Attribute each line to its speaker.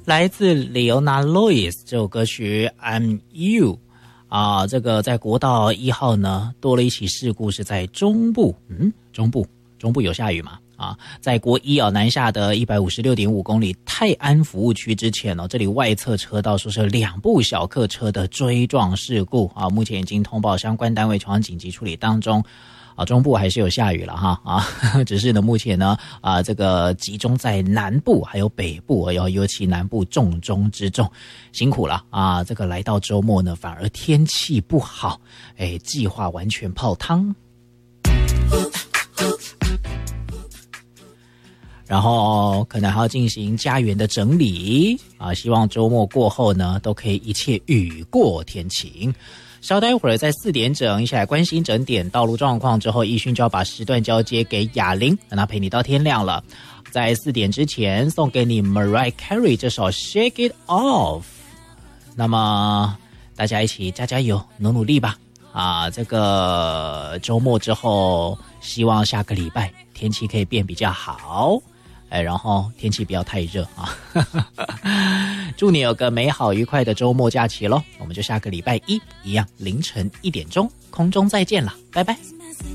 Speaker 1: 来自 Leona Lewis 这首歌曲 I'm You 这个在国道1号呢多了一起事故，是在中部，中部有下雨吗？在国1南下的 156.5 公里泰安服务区之前这里外侧车道说是2部小客车的追撞事故目前已经通报相关单位前往紧急处理当中。中部还是有下雨了只是呢目前呢这个集中在南部还有北部，尤其南部重中之重，辛苦了这个来到周末呢反而天气不好，计划完全泡汤。然后可能还要进行家园的整理希望周末过后呢都可以一切雨过天晴。稍待会儿在4点整一起来关心整点道路状况之后，奕迅就要把时段交接给雅玲，让她陪你到天亮了。在4点之前送给你 Mariah Carey 这首 Shake It Off。 那么大家一起加油努力吧这个周末之后希望下个礼拜天气可以变比较好，然后天气不要太热祝你有个美好愉快的周末假期咯，我们就下个礼拜一样凌晨1点钟空中再见了，拜拜。